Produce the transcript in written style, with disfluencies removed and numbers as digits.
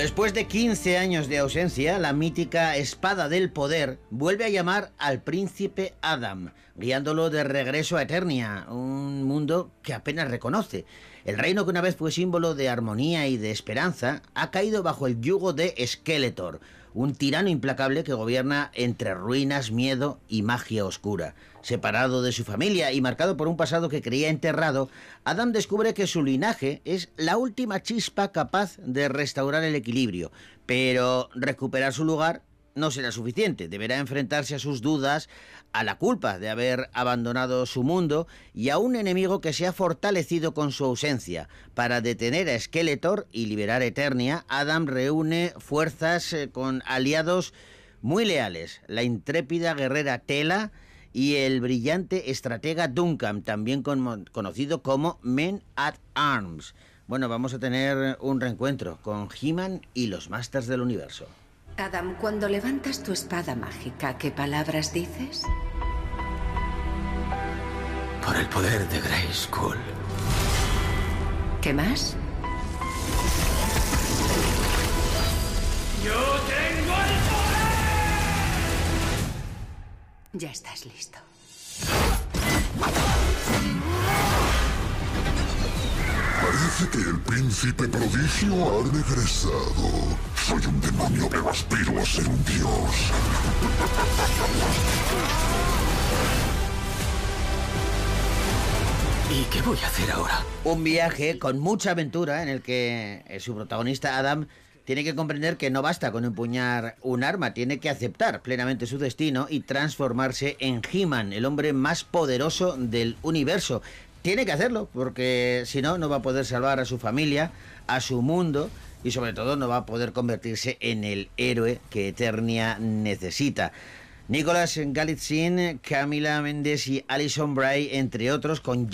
Después de 15 años de ausencia, la mítica Espada del Poder vuelve a llamar al príncipe Adam, guiándolo de regreso a Eternia, un mundo que apenas reconoce. El reino que una vez fue símbolo de armonía y de esperanza ha caído bajo el yugo de Skeletor, un tirano implacable que gobierna entre ruinas, miedo y magia oscura. Separado de su familia y marcado por un pasado que creía enterrado, Adam descubre que su linaje es la última chispa capaz de restaurar el equilibrio, pero recuperar su lugar no será suficiente. Deberá enfrentarse a sus dudas, a la culpa de haber abandonado su mundo y a un enemigo que se ha fortalecido con su ausencia. Para detener a Skeletor y liberar Eternia, Adam reúne fuerzas con aliados muy leales: la intrépida guerrera Tela y el brillante estratega Duncan, también conocido como Men at Arms. Bueno, vamos a tener un reencuentro con He-Man y los Masters del Universo. Adam, cuando levantas tu espada mágica, ¿qué palabras dices? Por el poder de Grayskull. ¿Qué más? ¡Yo tengo el poder! Ya estás listo. Parece que el príncipe prodigio ha regresado. Soy un demonio, pero aspiro a ser un dios. ¿Y qué voy a hacer ahora? Un viaje con mucha aventura en el que su protagonista Adam tiene que comprender que no basta con empuñar un arma, tiene que aceptar plenamente su destino y transformarse en He-Man, el hombre más poderoso del universo. Tiene que hacerlo, porque si no, no va a poder salvar a su familia, a su mundo, y sobre todo no va a poder convertirse en el héroe que Eternia necesita. Nicholas Galitzine, Camila Mendes y Alison Bray, entre otros, con